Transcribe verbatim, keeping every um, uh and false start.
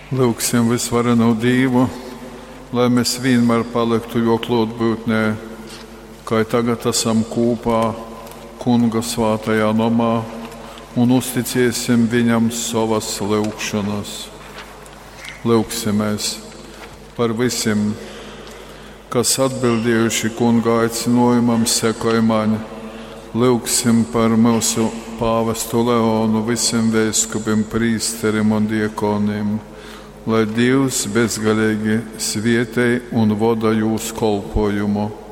Lūgsim visvareno Dievu, lai mēs vienmēr paliktu jo klātbūtnē, kā tagad esam kopā Kunga svētajā namā un uzticēsim Viņam savas lūgšanas. Lūgsimies par visiem, kas atbildējuši Kunga aicinājumam sekojumam. Lūgsim par mūsu pāvestu Leonu, visiem veiskupiem, prīsterim un diekoniem, lai Dievs bezgalīgi svietēj un vada jūsu kolpojumu.